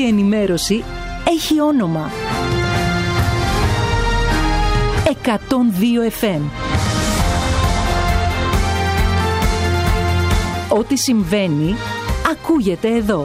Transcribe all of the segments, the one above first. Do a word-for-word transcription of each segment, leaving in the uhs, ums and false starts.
η ενημέρωση έχει όνομα. εκατόν δύο εφ εμ. Ό,τι συμβαίνει, ακούγεται εδώ.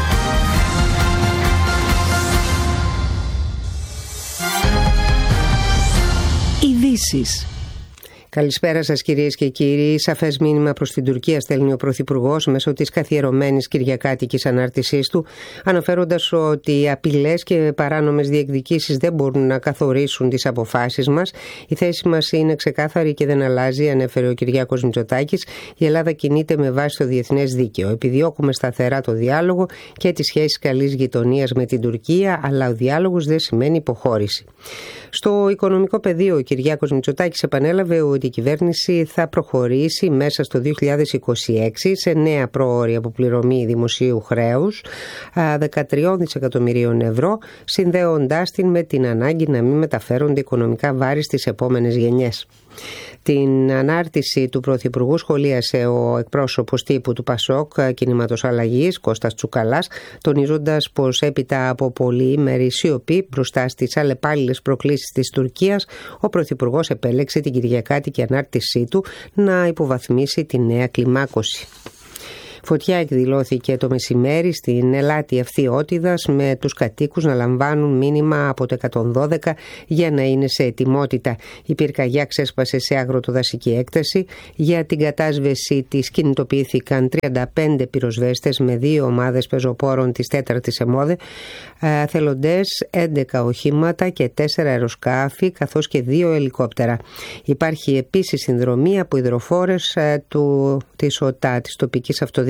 Ειδήσεις. Καλησπέρα σας κυρίες και κύριοι. Σαφές μήνυμα προς την Τουρκία στέλνει ο Πρωθυπουργός μέσω της καθιερωμένης κυριακάτικης ανάρτησής του, αναφέροντας ότι οι απειλές και παράνομες διεκδικήσεις δεν μπορούν να καθορίσουν τις αποφάσεις μας. Η θέση μας είναι ξεκάθαρη και δεν αλλάζει, ανέφερε ο Κυριάκος Μητσοτάκης. Η Ελλάδα κινείται με βάση το διεθνές δίκαιο. Επιδιώκουμε σταθερά το διάλογο και τις σχέσεις καλής γειτονίας με την Τουρκία, αλλά ο διάλογος δεν σημαίνει υποχώρηση. Στο οικονομικό πεδίο, ο Κυριάκος Μητσοτάκης επανέλαβε ότι η κυβέρνηση θα προχωρήσει μέσα στο δύο χιλιάδες είκοσι έξι σε νέα πρόωρη αποπληρωμή δημοσίου χρέους δεκατρία δισεκατομμυρίων ευρώ, συνδέοντάς την με την ανάγκη να μην μεταφέρονται οικονομικά βάρη στις επόμενες γενιές. Την ανάρτηση του Πρωθυπουργού σχολίασε ο εκπρόσωπος τύπου του Πασόκ Κινήματος Αλλαγής, Κώστας Τσουκαλάς, τονίζοντας πως έπειτα από πολυήμερη σιωπή μπροστά στις αλλεπάλληλες προκλήσεις της Τουρκίας, ο Πρωθυπουργός επέλεξε την κυριακάτικη ανάρτησή του να υποβαθμίσει τη νέα κλιμάκωση. Φωτιά εκδηλώθηκε το μεσημέρι στην Ελάτη Ευθυότιδας, με τους κατοίκους να λαμβάνουν μήνυμα από το εκατόν δώδεκα για να είναι σε ετοιμότητα. Η πυρκαγιά ξέσπασε σε αγροτοδασική έκταση. Για την κατάσβεση της κινητοποιήθηκαν τριάντα πέντε πυροσβέστες με δύο ομάδες πεζοπόρων της τέταρτης ΕΜΟΔΕ, θελοντές, έντεκα οχήματα και τέσσερα αεροσκάφη, καθώς και δύο ελικόπτερα. Υπάρχει επίσης συνδρομή από υδροφόρες του, της ΟΤΑ, της τοπικής αυτοδιοίκησης.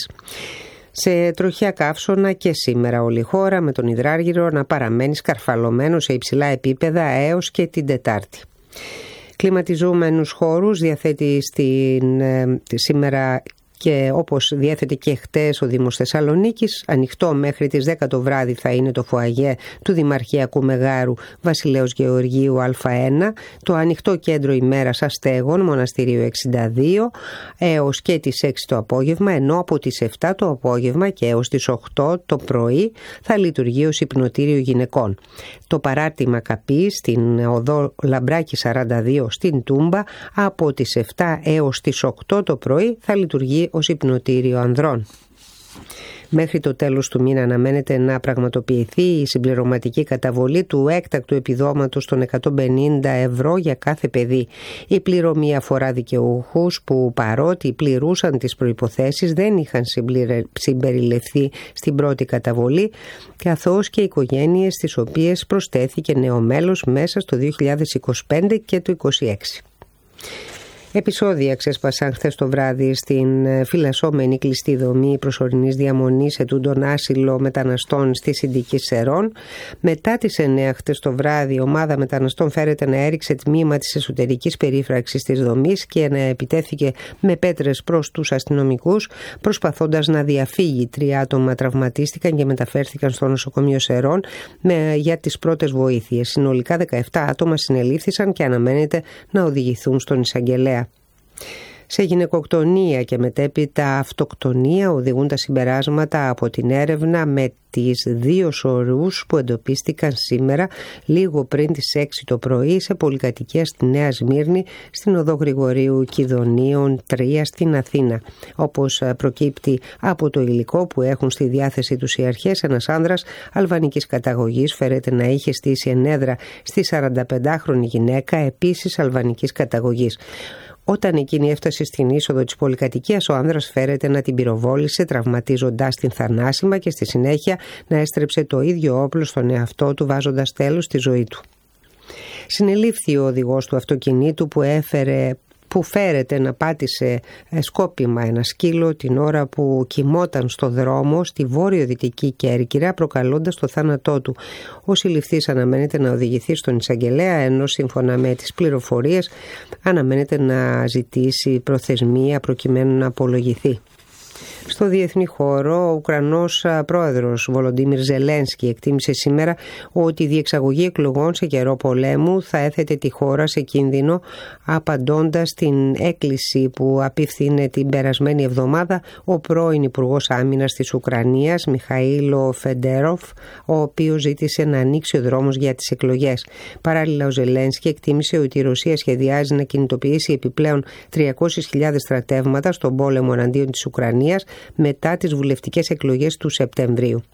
Σε τροχιά καύσωνα και σήμερα όλη η χώρα, με τον υδράργυρο να παραμένει σκαρφαλωμένο σε υψηλά επίπεδα έως και την Τετάρτη. Κλιματιζόμενους χώρους διαθέτει στην, ε, σήμερα και όπως διέθετε και χτες ο Δήμος Θεσσαλονίκης, ανοιχτό μέχρι τις δέκα το βράδυ θα είναι το φοαγέ του Δημαρχιακού Μεγάρου Βασιλέως Γεωργίου Α1, το ανοιχτό κέντρο ημέρας Αστέγων Μοναστηρίου εξήντα δύο έως και τις έξι το απόγευμα, ενώ από τις επτά το απόγευμα και έως τις οκτώ το πρωί θα λειτουργεί ως υπνοτήριο γυναικών. Το παράρτημα Καπή στην οδό Λαμπράκη σαράντα δύο στην Τούμπα από τις επτά έως τις οκτώ το πρωί θα λειτουργεί ως υπνοτήριο ανδρών. Μέχρι το τέλος του μήνα αναμένεται να πραγματοποιηθεί η συμπληρωματική καταβολή του έκτακτου επιδόματος των εκατόν πενήντα ευρώ για κάθε παιδί. Η πληρωμή αφορά δικαιούχους που, παρότι πληρούσαν τις προϋποθέσεις, δεν είχαν συμπεριληφθεί στην πρώτη καταβολή, καθώς και οικογένειες στις οποίες προσθέθηκε νέο μέλος μέσα στο δύο χιλιάδες είκοσι πέντε και το είκοσι έξι. Επεισόδια ξέσπασαν χθες το βράδυ στην φυλασσόμενη κλειστή δομή προσωρινής διαμονής ετούντων άσυλο μεταναστών στη Συντική Σερών. Μετά τις εννέα χθες το βράδυ, η ομάδα μεταναστών φέρεται να έριξε τμήμα της εσωτερικής περίφραξης της δομής και να επιτέθηκε με πέτρες προς τους αστυνομικούς, προσπαθώντας να διαφύγει. Τρία άτομα τραυματίστηκαν και μεταφέρθηκαν στο νοσοκομείο Σερών με, για τις πρώτες βοήθειες. Συνολικά δεκαεπτά άτομα συνελήφθησαν και αναμένεται να οδηγηθούν στον εισαγγελέα. Σε γυναικοκτονία και μετέπειτα αυτοκτονία οδηγούν τα συμπεράσματα από την έρευνα με τις δύο σωρούς που εντοπίστηκαν σήμερα λίγο πριν τις έξι το πρωί σε πολυκατοικία στη Νέα Σμύρνη, στην οδό Γρηγορίου Κιδωνίων τρία στην Αθήνα. Όπως προκύπτει από το υλικό που έχουν στη διάθεση τους οι αρχές, ένας άνδρας αλβανικής καταγωγής φέρεται να είχε στήσει ενέδρα στη σαρανταπεντάχρονη γυναίκα, επίσης αλβανικής καταγωγής. Όταν εκείνη έφτασε στην είσοδο της πολυκατοικίας, ο άνδρας φέρεται να την πυροβόλησε, τραυματίζοντάς την θανάσιμα και στη συνέχεια να έστρεψε το ίδιο όπλο στον εαυτό του, βάζοντας τέλος στη ζωή του. Συνελήφθη ο οδηγός του αυτοκινήτου που έφερε που φέρεται να πάτησε σκόπιμα ένα σκύλο την ώρα που κοιμόταν στο δρόμο στη βόρειο-δυτική Κέρκυρα, προκαλώντας το θάνατό του. Ο συλληφθής αναμένεται να οδηγηθεί στον εισαγγελέα, ενώ σύμφωνα με τις πληροφορίες αναμένεται να ζητήσει προθεσμία προκειμένου να απολογηθεί. Στο διεθνή χώρο, ο Ουκρανός πρόεδρος Βολοντίμιρ Ζελένσκι εκτίμησε σήμερα ότι η διεξαγωγή εκλογών σε καιρό πολέμου θα έθετε τη χώρα σε κίνδυνο, απαντώντας στην έκκληση που απίφθινε την περασμένη εβδομάδα ο πρώην Υπουργός Άμυνας της Ουκρανίας, Μιχαήλο Φεντέροφ, ο οποίος ζήτησε να ανοίξει ο δρόμος για τις εκλογές. Παράλληλα, ο Ζελένσκι εκτίμησε ότι η Ρωσία σχεδιάζει να κινητοποιήσει επιπλέον τριακόσιες χιλιάδες στρατεύματα στον πόλεμο εναντίον της Ουκρανίας μετά τις βουλευτικές εκλογές του Σεπτεμβρίου.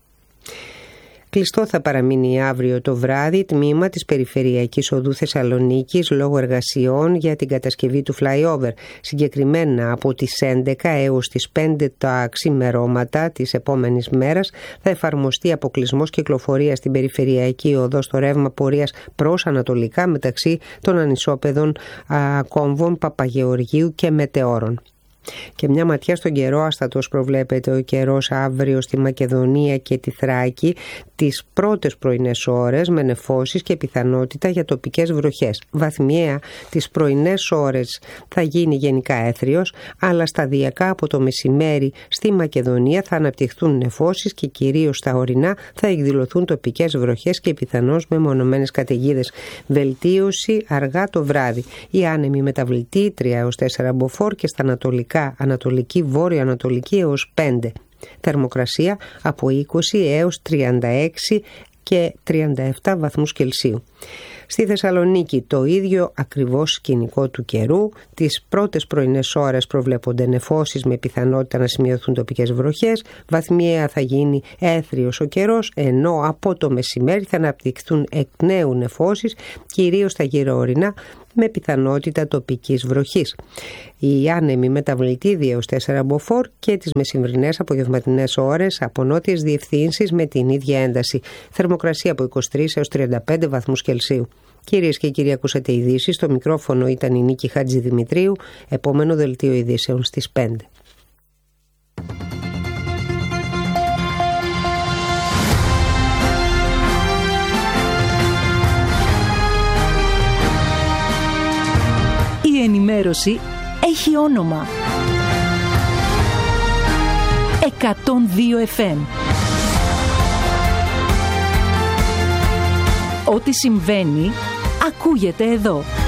Κλειστό θα παραμείνει αύριο το βράδυ τμήμα της Περιφερειακής Οδού Θεσσαλονίκης λόγω εργασιών για την κατασκευή του flyover. Συγκεκριμένα από τις έντεκα έως τις πέντε τα ξημερώματα της επόμενης μέρας θα εφαρμοστεί αποκλεισμός κυκλοφορίας στην Περιφερειακή Οδό στο ρεύμα πορείας προς ανατολικά μεταξύ των ανισόπεδων α, κόμβων Παπαγεωργίου και Μετεώρων. Και μια ματιά στον καιρό, άστατος προβλέπεται ο καιρός αύριο στη Μακεδονία και τη Θράκη τις πρώτες πρωινές ώρες με νεφώσεις και πιθανότητα για τοπικές βροχές. Βαθμιαία τις πρωινές ώρες θα γίνει γενικά έθριος, αλλά σταδιακά από το μεσημέρι στη Μακεδονία θα αναπτυχθούν νεφώσεις και κυρίως στα ορεινά θα εκδηλωθούν τοπικές βροχές και πιθανώς μεμονωμένες καταιγίδες. Βελτίωση αργά το βράδυ. Η άνεμη μεταβλητή τρία έως τέσσερα μποφόρ και στα ανατολικά ανατολική, βόρειο-ανατολική έως πέντε. Θερμοκρασία από είκοσι έως τριάντα έξι και τριάντα επτά βαθμούς Κελσίου. Στη Θεσσαλονίκη το ίδιο ακριβώς σκηνικό του καιρού. Τις πρώτες πρωινές ώρες προβλέπονται νεφώσεις με πιθανότητα να σημειωθούν τοπικές βροχές. Βαθμιαία θα γίνει έθριος ο καιρός, ενώ από το μεσημέρι θα αναπτυχθούν εκ νέου νεφώσεις, κυρίως στα γυροορεινά, με πιθανότητα τοπικής βροχής. Η άνεμη μεταβλητή δύο έως τέσσερα μποφόρ και τις μεσημβρινές απογευματινές ώρες από νότιες διευθύνσεις με την ίδια ένταση. Θερμοκρασία από είκοσι τρεις έως τριάντα πέντε βαθμούς Κελσίου. Κυρίες και κύριοι, ακούσατε ειδήσεις. Στο μικρόφωνο ήταν η Νίκη Χατζηδημητρίου. Επόμενο δελτίο ειδήσεων στις πέντε. Η ενημέρωση έχει όνομα. εκατόν δύο εφ εμ. Ό,τι συμβαίνει, ακούγεται εδώ.